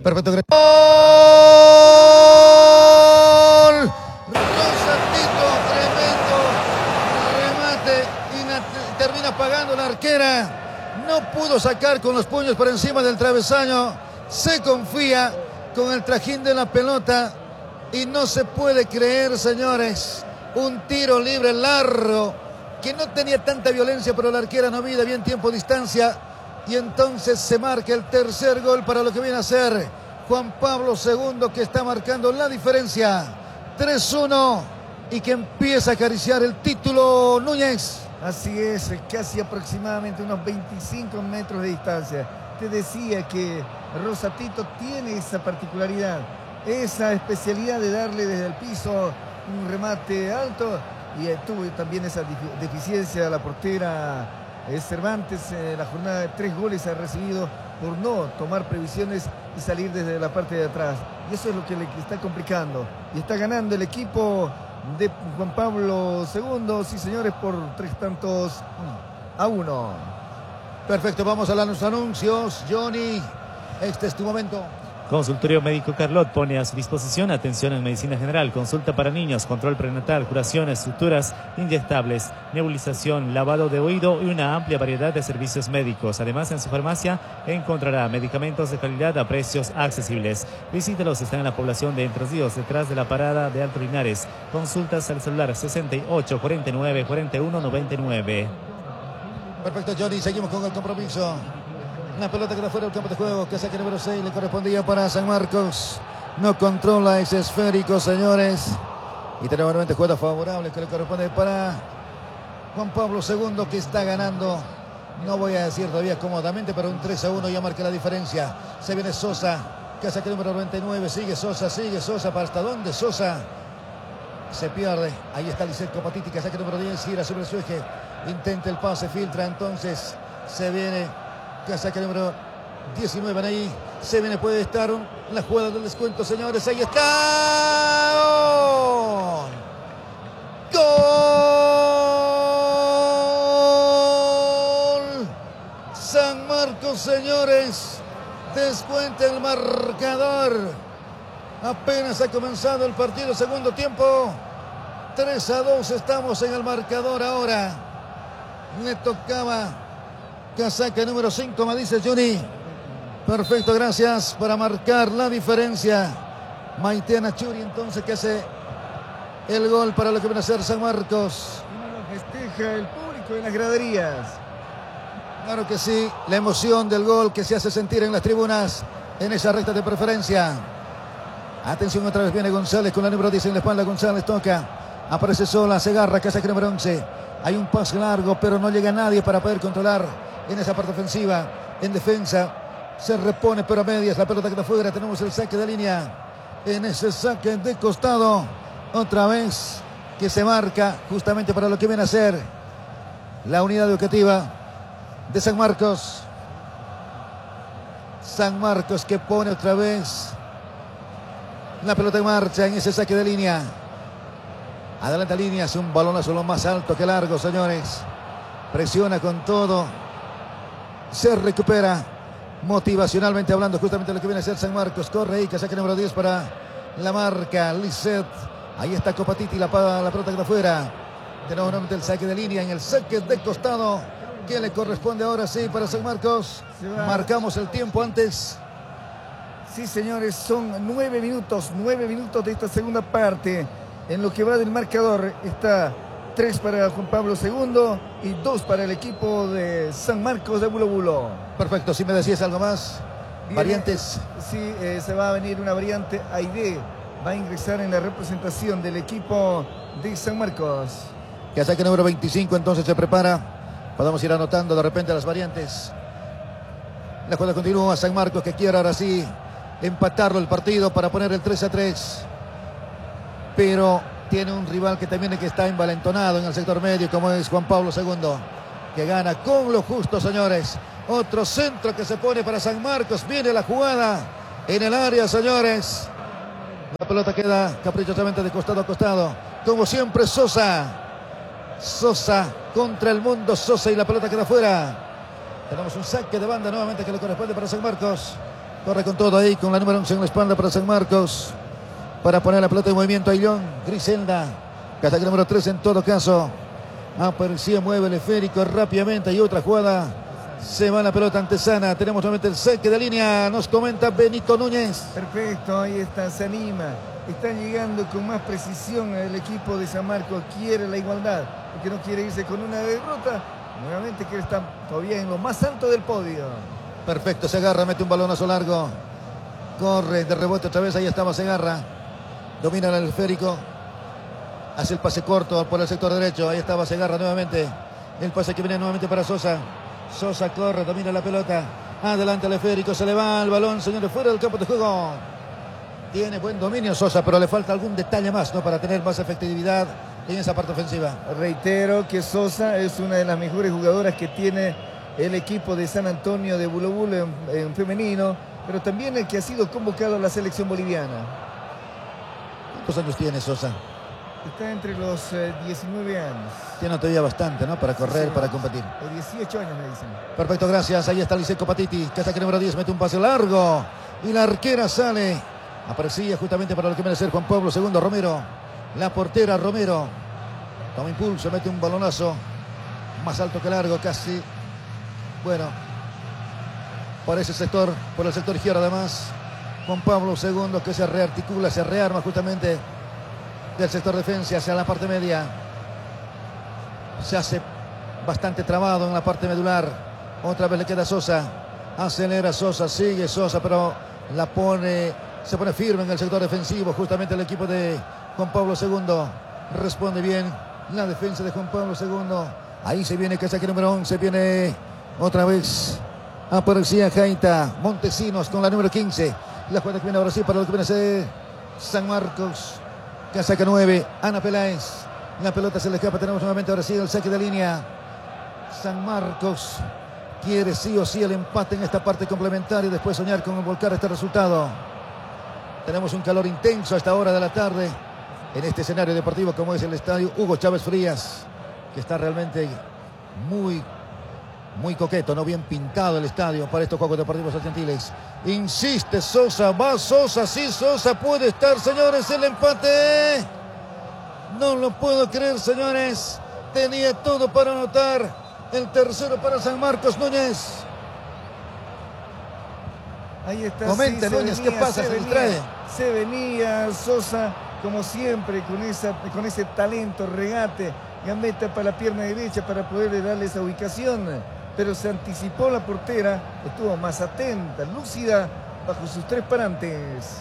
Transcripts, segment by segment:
Perfecto. ¡Gol! Rosatito, tremendo remate y termina pagando la arquera. No pudo sacar con los puños por encima del travesaño. Se confía con el trajín de la pelota y no se puede creer, señores. Un tiro libre largo que no tenía tanta violencia, pero la arquera no mide bien tiempo, distancia. Y entonces se marca el tercer gol para lo que viene a ser Juan Pablo II, que está marcando la diferencia. 3-1 y que empieza a acariciar el título Núñez. Así es, casi aproximadamente unos 25 metros de distancia. Te decía que Rosatito tiene esa particularidad, esa especialidad de darle desde el piso un remate alto, y tuvo también esa deficiencia a la portera Cervantes. La jornada de 3 goles ha recibido por no tomar previsiones y salir desde la parte de atrás, y eso es lo que le está complicando, y está ganando el equipo de Juan Pablo II, sí señores, por 3-1. Perfecto, vamos a los anuncios. Johnny, este es tu momento. Consultorio Médico Carlot pone a su disposición atención en medicina general, consulta para niños, control prenatal, curaciones, suturas, inyectables, nebulización, lavado de oído y una amplia variedad de servicios médicos. Además, en su farmacia encontrará medicamentos de calidad a precios accesibles. Visítelos, están en la población de Entre Ríos, detrás de la parada de Alto Linares. Consultas al celular 68 49 41 99. Perfecto, Johnny, seguimos con el compromiso. La pelota queda fuera del campo de juego, que saque número 6, le correspondía para San Marcos. No controla ese esférico, señores. Y tenemos nuevamente jugada favorable que le corresponde para Juan Pablo II, que está ganando. No voy a decir todavía cómodamente, pero un 3-1 ya marca la diferencia. Se viene Sosa, que saque número 99, sigue Sosa, ¿para hasta dónde Sosa? Se pierde, ahí está Lisset Copatiti, que saque número 10, gira sobre su eje, intenta el pase, filtra, entonces se viene Casaca número 19 ahí. Se viene, puede estar la jugada del descuento, señores. Ahí está. ¡Gol! San Marcos, señores. Descuenta el marcador. Apenas ha comenzado el partido, segundo tiempo. 3-2 estamos en el marcador ahora. Le tocaba casaca número 5, me dice Johnny. Perfecto, gracias, para marcar la diferencia. Maiteana Churi, entonces, que hace el gol para lo que viene a ser San Marcos. Y lo festeja el público en las graderías. Claro que sí, la emoción del gol que se hace sentir en las tribunas, en esa recta de preferencia. Atención, otra vez viene González con la número 10 en la espalda. González toca, aparece sola, se agarra, casaca número 11. Hay un pase largo, pero no llega nadie para poder controlar en esa parte ofensiva. En defensa se repone, pero a medias la pelota queda fuera. Tenemos el saque de línea en ese saque de costado, otra vez que se marca justamente para lo que viene a ser la unidad educativa de San Marcos. San Marcos que pone otra vez la pelota en marcha en ese saque de línea. Adelanta líneas, un balonazo lo más alto que largo, señores. Presiona con todo. Se recupera motivacionalmente hablando, justamente lo que viene a ser San Marcos. Corre ahí, que saque número 10 para la marca Lisset. Ahí está Copatiti, la pelota que está afuera. Tenemos nuevamente el saque de línea en el saque de costado que le corresponde ahora sí para San Marcos. Marcamos el tiempo antes. Sí, señores, son 9 minutos de esta segunda parte. En lo que va del marcador está 3 para Juan Pablo II y 2 para el equipo de San Marcos de Bulo Bulo. Perfecto, si me decías algo más. Variantes. Sí, se va a venir una variante. Aide va a ingresar en la representación del equipo de San Marcos. Que saque número 25, entonces se prepara. Podemos ir anotando de repente las variantes. La jugada continúa. San Marcos que quiere ahora sí empatarlo el partido para poner el 3-3. Pero tiene un rival que también está envalentonado en el sector medio, como es Juan Pablo II, que gana con lo justo, señores. Otro centro que se pone para San Marcos. Viene la jugada en el área, señores. La pelota queda caprichosamente de costado a costado. Como siempre, Sosa. Sosa contra el mundo. Sosa y la pelota queda fuera. Tenemos un saque de banda nuevamente que le corresponde para San Marcos. Corre con todo ahí, con la número 11 en la espalda para San Marcos. Para poner la pelota en movimiento a Illón. Griselda. Casaca número 3 en todo caso. Aparecía, mueve el esférico rápidamente. Hay otra jugada. Se va la pelota antesana. Tenemos nuevamente el saque de línea. Nos comenta Benito Núñez. Perfecto, ahí está, se anima. Está llegando con más precisión el equipo de San Marcos. Quiere la igualdad, porque no quiere irse con una derrota. Nuevamente quiere estar todavía en lo más alto del podio. Perfecto, se agarra, mete un balonazo largo. Corre de rebote otra vez, ahí estaba Segarra. Domina el esférico. Hace el pase corto por el sector derecho. Ahí estaba Segarra nuevamente. El pase que viene nuevamente para Sosa. Sosa corre, domina la pelota. Adelante el esférico, se le va el balón, señores, fuera del campo de juego. Tiene buen dominio Sosa, pero le falta algún detalle más, ¿no? Para tener más efectividad en esa parte ofensiva. Reitero que Sosa es una de las mejores jugadoras que tiene el equipo de San Antonio de Bulo Bulo en femenino, pero también el que ha sido convocado a la selección boliviana. ¿Cuántos años tiene Sosa? Está entre los 19 años. Tiene todavía bastante, ¿no? Para correr, para competir. 18 años me dicen. Perfecto, gracias. Ahí está Liseco Patiti. Casaca número 10, mete un pase largo. Y la arquera sale. Aparecía justamente para lo que viene a ser Juan Pablo II Romero. La portera Romero. Toma impulso, mete un balonazo. Más alto que largo, casi. Bueno. Por ese sector, por el sector izquierdo además. Juan Pablo II que se rearticula, se rearma justamente del sector defensa hacia la parte media. Se hace bastante trabado en la parte medular. Otra vez le queda Sosa. Acelera Sosa, sigue Sosa, pero la pone, se pone firme en el sector defensivo. Justamente el equipo de Juan Pablo II. Responde bien la defensa de Juan Pablo II. Ahí se viene Casaca número 11. Viene otra vez. Aparecía Jaita. Montesinos con la número 15. La jugada que viene ahora sí para lo que viene a ser San Marcos. Casaca 9, Ana Peláez. La pelota se le escapa. Tenemos nuevamente ahora sí el saque de línea. San Marcos quiere sí o sí el empate en esta parte complementaria y después soñar con volcar este resultado. Tenemos un calor intenso a esta hora de la tarde en este escenario deportivo como es el estadio Hugo Chávez Frías, que está realmente muy coqueto, no bien pintado el estadio para estos Juegos Deportivos Argentiles. Insiste Sosa, va Sosa, sí Sosa puede estar, señores, el empate. No lo puedo creer, señores. Tenía todo para anotar. El tercero para San Marcos. Núñez. Ahí está. Comente, sí, Núñez, ¿qué pasa? Se distrae. Se venía Sosa, como siempre, con ese talento, regate, gambeta para la pierna derecha para poder darle esa ubicación. Pero se anticipó la portera, estuvo más atenta, lúcida, bajo sus tres parantes.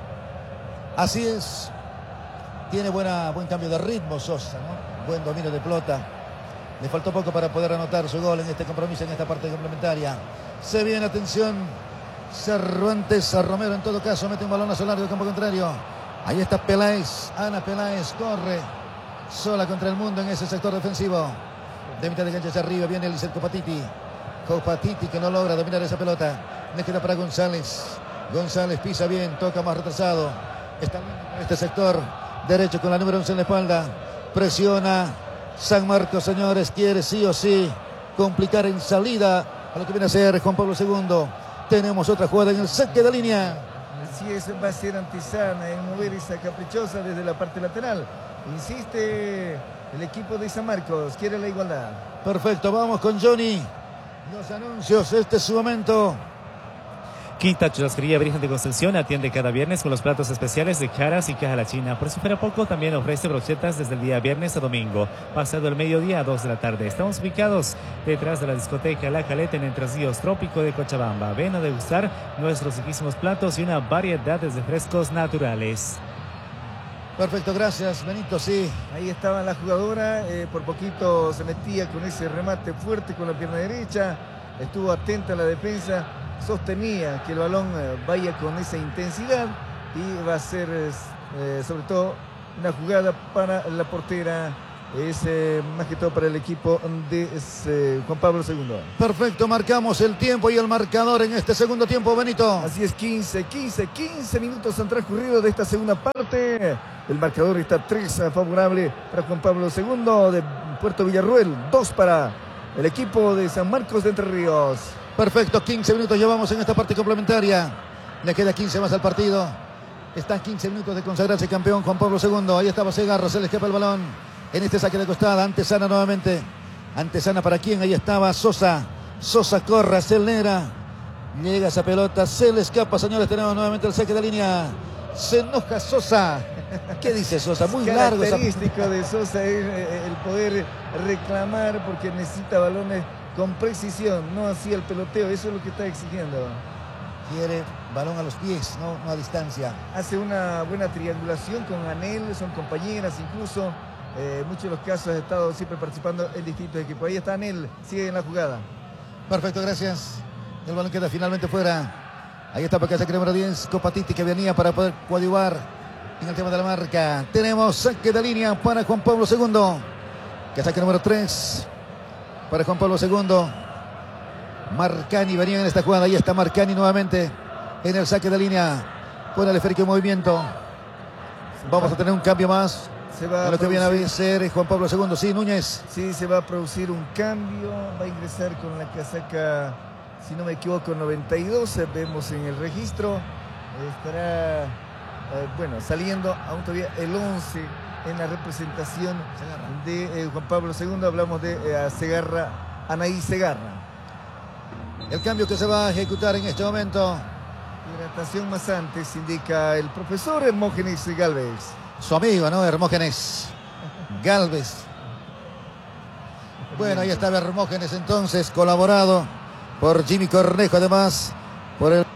Así es. Tiene buen cambio de ritmo Sosa, ¿no? Buen dominio de pelota. Le faltó poco para poder anotar su gol en este compromiso, en esta parte complementaria. Se viene, atención, Cervantes a Romero en todo caso. Mete un balón a su largo del campo contrario. Ahí está Peláez. Ana Peláez corre sola contra el mundo en ese sector defensivo. De mitad de cancha hacia arriba viene el Copatiti. Copatiti que no logra dominar esa pelota. Le queda para González. González pisa bien, toca más retrasado. Está en este sector derecho con la número 11 en la espalda. Presiona San Marcos, señores. Quiere sí o sí complicar en salida a lo que viene a ser Juan Pablo II. Tenemos otra jugada en el saque de línea. Así es, va a ser Antesana en mover esa caprichosa desde la parte lateral. Insiste el equipo de San Marcos, quiere la igualdad. Perfecto, vamos con Johnny. Los anuncios, este es su momento. Quinta Churrasquería Virgen de Concepción atiende cada viernes con los platos especiales de caras y caja la china. Por si fuera poco, también ofrece brochetas desde el día viernes a domingo, pasado el mediodía a 2 de la tarde. Estamos ubicados detrás de la discoteca La Caleta en Entre Ríos, Trópico de Cochabamba. Ven a degustar nuestros riquísimos platos y una variedad de frescos naturales. Perfecto, gracias, Benito, sí. Ahí estaba la jugadora, por poquito se metía con ese remate fuerte con la pierna derecha, estuvo atenta a la defensa, sostenía que el balón vaya con esa intensidad y va a ser sobre todo una jugada para la portera, es más que todo para el equipo de Juan Pablo II. Perfecto, marcamos el tiempo y el marcador en este segundo tiempo, Benito. Así es, 15 minutos han transcurrido de esta segunda parte. El marcador está 3 favorable para Juan Pablo II de Puerto Villarruel, 2 para el equipo de San Marcos de Entre Ríos. Perfecto, 15 minutos llevamos en esta parte complementaria. Le queda 15 más al partido. Está a 15 minutos de consagrarse campeón Juan Pablo II. Ahí estaba Segarra, se le escapa el balón. En este saque de costada, Antesana nuevamente. Antesana para quién, ahí estaba Sosa. Sosa corre, acelera. Llega esa pelota, se le escapa, señores. Tenemos nuevamente el saque de línea. Se enoja Sosa. ¿Qué dice Sosa? Muy largo. Característico de Sosa es el poder reclamar porque necesita balones con precisión, no así el peloteo. Eso es lo que está exigiendo. Quiere balón a los pies, no a distancia. Hace una buena triangulación con Anel, son compañeras incluso. Muchos de los casos ha estado siempre participando en distintos equipos. Ahí está Anel, sigue en la jugada. Perfecto, gracias. El balón queda finalmente fuera. Ahí está porque saque número 10, Copatiti, que venía para poder coadyuvar en el tema de la marca. Tenemos saque de línea para Juan Pablo II. Que saque número 3 para Juan Pablo II. Marcani venía en esta jugada. Ahí está Marcani nuevamente en el saque de línea. Pone el esférico en movimiento. Vamos a tener un cambio más. Se va a lo que viene a ser Juan Pablo II. Sí, Núñez. Sí, se va a producir un cambio. Va a ingresar con la casaca, si no me equivoco, 92. Vemos en el registro. Estará, saliendo aún todavía el 11 en la representación de Juan Pablo II. Hablamos de Segarra, Anaí Segarra. El cambio que se va a ejecutar en este momento. Hidratación más antes, indica el profesor Hermógenes Galvez. Su amigo, ¿no? Hermógenes Galvez. Bueno, ahí estaba Hermógenes entonces, colaborado por Jimmy Cornejo, además, por el